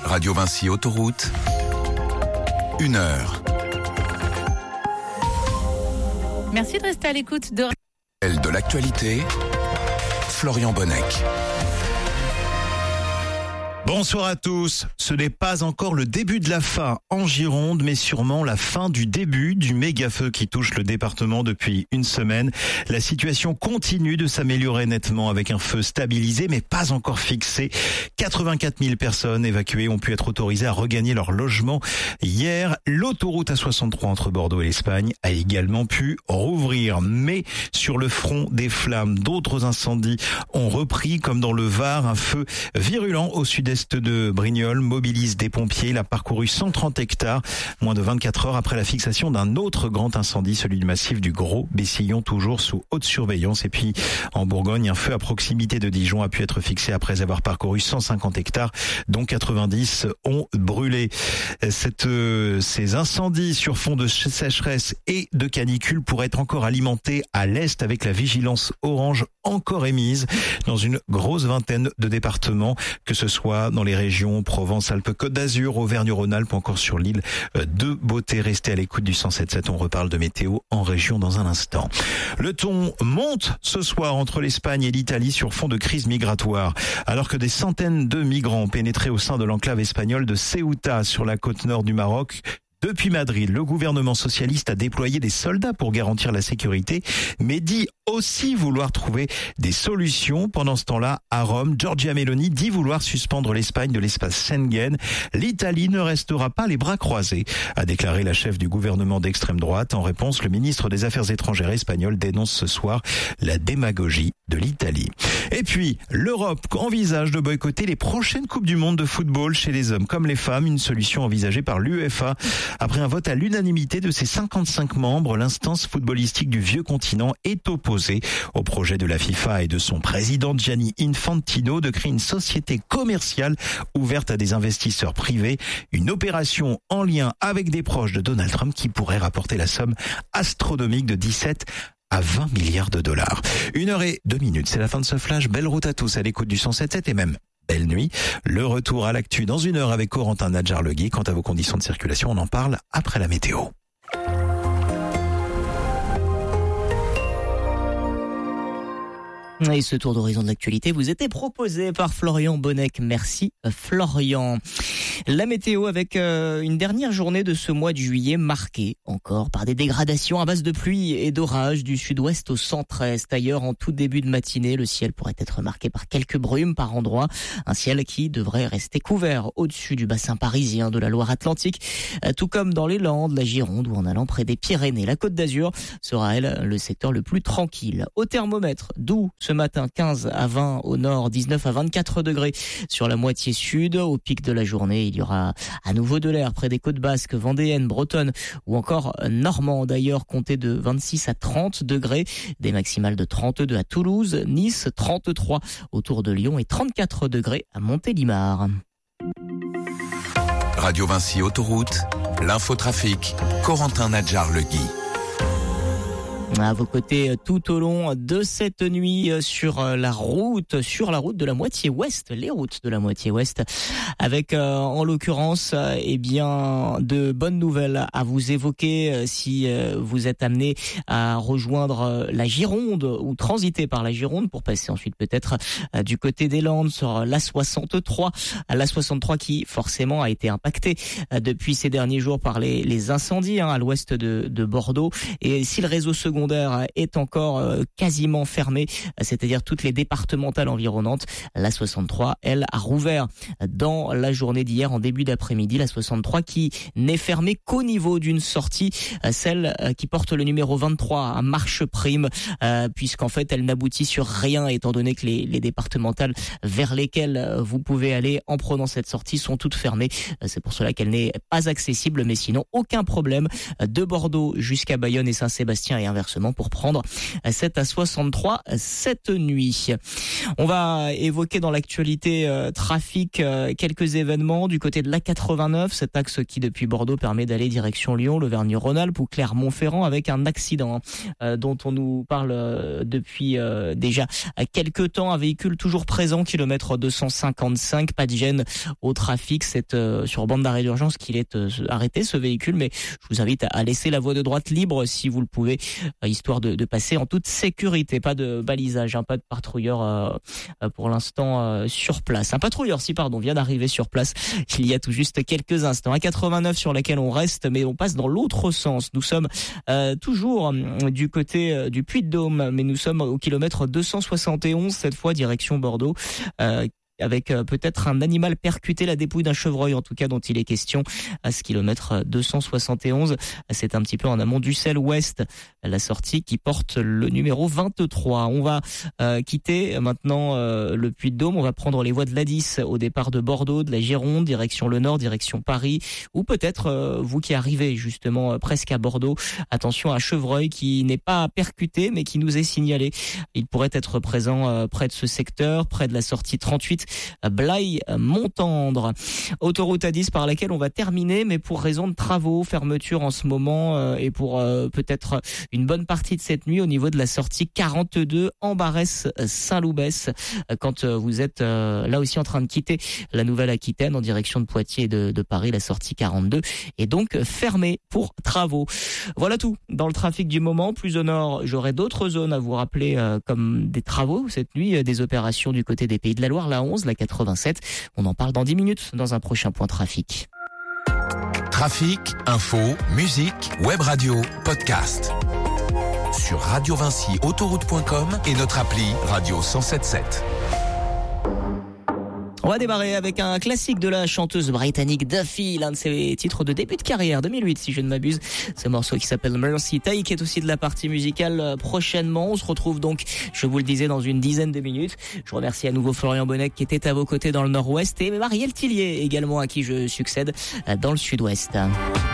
Radio Vinci Autoroute, 1 heure. Merci de rester à l'écoute de l'actualité, Florian Bonnec. Bonsoir à tous. Ce n'est pas encore le début de la fin en Gironde, mais sûrement la fin du début du méga-feu qui touche le département depuis une semaine. La situation continue de s'améliorer nettement avec un feu stabilisé, mais pas encore fixé. 84 000 personnes évacuées ont pu être autorisées à regagner leur logement. Hier, l'autoroute A63 entre Bordeaux et l'Espagne a également pu rouvrir. Mais sur le front des flammes, d'autres incendies ont repris, comme dans le Var, un feu virulent au sud-est de Brignoles mobilise des pompiers. Il a parcouru 130 hectares, moins de 24 heures après la fixation d'un autre grand incendie, celui du massif du Gros-Bessillon, toujours sous haute surveillance. Et puis, en Bourgogne, un feu à proximité de Dijon a pu être fixé après avoir parcouru 150 hectares, dont 90 ont brûlé. Ces incendies sur fond de sécheresse et de canicule pourraient être encore alimentés à l'est avec la vigilance orange encore émise dans une grosse vingtaine de départements, que ce soit dans les régions Provence-Alpes-Côte d'Azur, Auvergne-Rhône-Alpes, encore sur l'île de Beauté. Restez à l'écoute du 107.7. On reparle de météo en région dans un instant. Le ton monte ce soir entre l'Espagne et l'Italie sur fond de crise migratoire. Alors que des centaines de migrants ont pénétré au sein de l'enclave espagnole de Ceuta sur la côte nord du Maroc, depuis Madrid, le gouvernement socialiste a déployé des soldats pour garantir la sécurité, mais dit aussi vouloir trouver des solutions. Pendant ce temps-là, à Rome, Giorgia Meloni dit vouloir suspendre l'Espagne de l'espace Schengen. L'Italie ne restera pas les bras croisés, a déclaré la chef du gouvernement d'extrême droite. En réponse, le ministre des Affaires étrangères espagnol dénonce ce soir la démagogie de l'Italie. Et puis, l'Europe envisage de boycotter les prochaines Coupes du Monde de football chez les hommes comme les femmes, une solution envisagée par l'UEFA. Après un vote à l'unanimité de ses 55 membres, l'instance footballistique du vieux continent est opposée au projet de la FIFA et de son président Gianni Infantino de créer une société commerciale ouverte à des investisseurs privés, une opération en lien avec des proches de Donald Trump qui pourrait rapporter la somme astronomique de 17 à 20 milliards de dollars. 1h02, c'est la fin de ce flash. Belle route à tous à l'écoute du 107.7 et même belle nuit. Le retour à l'actu dans 1 heure avec Corentin Nadjar-Legui. Quant à vos conditions de circulation, on en parle après la météo. Et ce tour d'horizon de l'actualité vous était proposé par Florian Bonnec. Merci Florian. La météo avec une dernière journée de ce mois de juillet marquée encore par des dégradations à base de pluie et d'orage du sud-ouest au centre-est. Ailleurs, en tout début de matinée, le ciel pourrait être marqué par quelques brumes par endroits. Un ciel qui devrait rester couvert au-dessus du bassin parisien, de la Loire-Atlantique, tout comme dans les Landes, la Gironde ou en allant près des Pyrénées. La Côte d'Azur sera, elle, le secteur le plus tranquille. Au thermomètre, Doubs ce matin 15 à 20 au nord, 19 à 24 degrés sur la moitié sud. Au pic de la journée, il y aura à nouveau de l'air près des côtes basques, vendéennes, bretonnes ou encore normandes. D'ailleurs, comptez de 26 à 30 degrés, des maximales de 32 à Toulouse, Nice, 33 autour de Lyon et 34 degrés à Montélimar. Radio Vinci Autoroute, l'infotrafic, Corentin Nadjar-Legui. À vos côtés tout au long de cette nuit sur la route de la moitié ouest, les routes de la moitié ouest, avec en l'occurrence de bonnes nouvelles à vous évoquer si vous êtes amené à rejoindre la Gironde ou transiter par la Gironde pour passer ensuite peut-être du côté des Landes sur l'A63 qui forcément a été impactée depuis ces derniers jours par les incendies à l'ouest de Bordeaux. Et si le réseau secondaire est encore quasiment fermé, c'est-à-dire toutes les départementales environnantes, la 63, elle, a rouvert dans la journée d'hier en début d'après-midi. La 63 qui n'est fermée qu'au niveau d'une sortie, celle qui porte le numéro 23 à Marche-Prime, puisqu'en fait elle n'aboutit sur rien étant donné que les départementales vers lesquelles vous pouvez aller en prenant cette sortie sont toutes fermées. C'est pour cela qu'elle n'est pas accessible, mais sinon aucun problème de Bordeaux jusqu'à Bayonne et Saint-Sébastien et inversement inversement pour prendre 7 à 63 cette nuit. On va évoquer dans l'actualité trafic quelques événements du côté de l'A89, cet axe qui depuis Bordeaux permet d'aller direction Lyon, l'Auvergne-Rhône-Alpes ou Clermont-Ferrand avec un accident dont on nous parle depuis déjà quelques temps. Un véhicule toujours présent, kilomètre 255, pas de gêne au trafic. C'est sur bande d'arrêt d'urgence qu'il est arrêté ce véhicule, mais je vous invite à laisser la voie de droite libre si vous le pouvez, histoire de passer en toute sécurité. Pas de balisage, pas de patrouilleur pour l'instant sur place. Un patrouilleur, vient d'arriver sur place il y a tout juste quelques instants. A89 sur laquelle on reste, mais on passe dans l'autre sens. Nous sommes toujours du côté du Puy-de-Dôme, mais nous sommes au kilomètre 271, cette fois direction Bordeaux. Avec peut-être un animal percuté, la dépouille d'un chevreuil en tout cas dont il est question à ce kilomètre 271. C'est un petit peu en amont d'Ussel Ouest, la sortie qui porte le numéro 23. On va quitter maintenant le Puy-de-Dôme, on va prendre les voies de l'A10 au départ de Bordeaux, de la Gironde, direction le Nord, direction Paris, ou peut-être vous qui arrivez justement presque à Bordeaux, attention à un chevreuil qui n'est pas percuté mais qui nous est signalé. Il pourrait être présent près de ce secteur, près de la sortie 38, Blaye-Montendre. Autoroute A10 par laquelle on va terminer, mais pour raison de travaux, fermeture en ce moment et pour peut-être une bonne partie de cette nuit au niveau de la sortie 42 Ambarès-Saint-Loubès, quand vous êtes là aussi en train de quitter la Nouvelle-Aquitaine en direction de Poitiers et de Paris, la sortie 42 est donc fermée pour travaux. Voilà tout dans le trafic du moment. Plus au nord, j'aurai d'autres zones à vous rappeler comme des travaux cette nuit, des opérations du côté des Pays de la Loire, la 11, la 87. On en parle dans 10 minutes dans un prochain point trafic. Trafic, info, musique, web radio, podcast. Sur radiovincyautoroute.com et notre appli Radio 107.7. On va démarrer avec un classique de la chanteuse britannique Duffy, l'un de ses titres de début de carrière, 2008 si je ne m'abuse. Ce morceau qui s'appelle Mercy Take, qui est aussi de la partie musicale prochainement. On se retrouve donc, je vous le disais, dans une dizaine de minutes. Je remercie à nouveau Florian Bonnec qui était à vos côtés dans le Nord-Ouest et Marielle Tillier également à qui je succède dans le Sud-Ouest.